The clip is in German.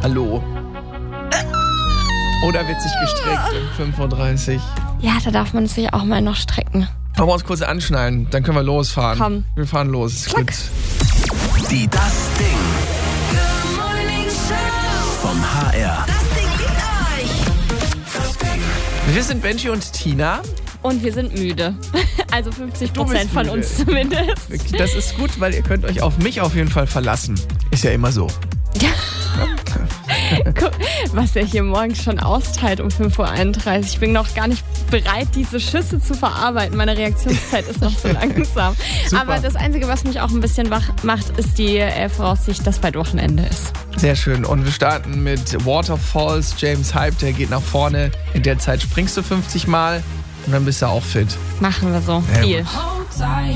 Hallo. Oder wird sich gestreckt um 5.30 Uhr? Ja, da darf man sich auch mal noch strecken. Wollen wir uns kurz anschnallen, dann können wir losfahren. Komm. Wir fahren los. Ist gut. Die Das Ding. Good Morning Show. Vom HR. Das Ding liegt euch. Das Ding. Wir sind Benji und Tina. Und wir sind müde. Also 50% bist von müde. uns zumindest. Das ist gut, weil ihr könnt euch auf mich auf jeden Fall verlassen. Ist ja immer so. Guck, was er hier morgens schon austeilt um 5.31 Uhr. Ich bin noch gar nicht bereit, diese Schüsse zu verarbeiten. Meine Reaktionszeit ist noch so langsam. Super. Aber das Einzige, was mich auch ein bisschen wach macht, ist die Voraussicht, dass bald Wochenende ist. Sehr schön. Und wir starten mit Waterfalls. James Hype, der geht nach vorne. In der Zeit springst du 50 Mal und dann bist du auch fit. Machen wir so. Sehr Viel. gut.